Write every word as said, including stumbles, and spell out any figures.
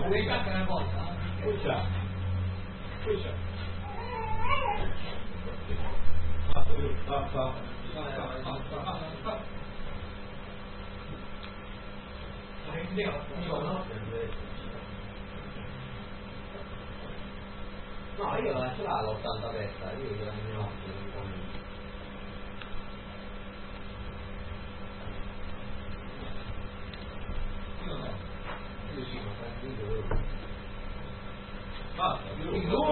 le carte una volta. Puxa. Puxa. Passa, viu? Passa. No, io non ce l'ho l'ottanta testa, io gliela ne ho Basta, più.